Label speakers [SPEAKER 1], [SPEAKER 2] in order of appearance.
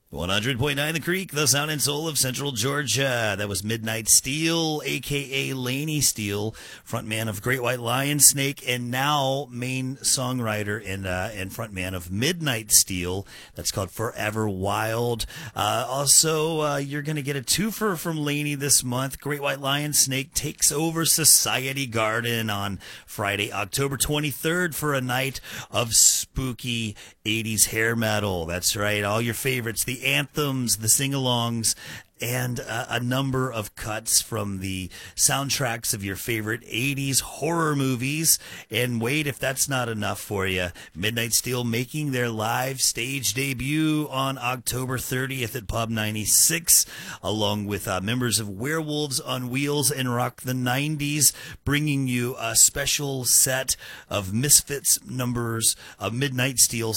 [SPEAKER 1] 100.9 The Creek, the sound and soul of Central Georgia. That was Midnight Steel, a.k.a. Laney Steele, frontman of Great White Lion Snake, and now main songwriter and frontman of Midnight Steel. That's called Forever Wild. Also, you're going to get a twofer from Laney this month. Great White Lion Snake takes over Society Garden on Friday, October 23rd for a night of spooky 80s hair metal. That's right, all your favorites, the anthems, the sing-alongs, and a number of cuts from the soundtracks of your favorite 80s horror movies. And wait, if that's not enough for you, Midnight Steel making their live stage debut on October 30th at Pub 96, along with members of Werewolves on Wheels and Rock the 90s, bringing you a special set of Misfits numbers of Midnight Steel